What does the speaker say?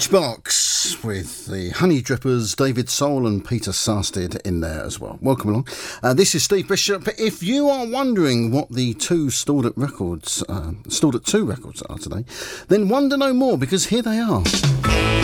Lunchbox with the Honey Drippers, David Soul and Peter Sarstedt in there as well. Welcome along. This is Steve Bishop. If you are wondering what the two Stalled at 2 records are today, then wonder no more, because here they are.